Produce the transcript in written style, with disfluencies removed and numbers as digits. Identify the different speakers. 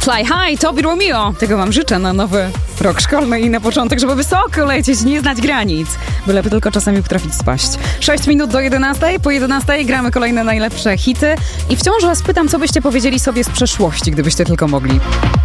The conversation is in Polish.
Speaker 1: Fly High, Tobi Romeo. Tego wam życzę na nowy rok szkolny i na początek, żeby wysoko lecieć, nie znać granic. Byleby tylko czasami potrafić spaść. 6 minut do 11. Po 11 gramy kolejne najlepsze hity. I wciąż was pytam, co byście powiedzieli sobie z przeszłości, gdybyście tylko mogli.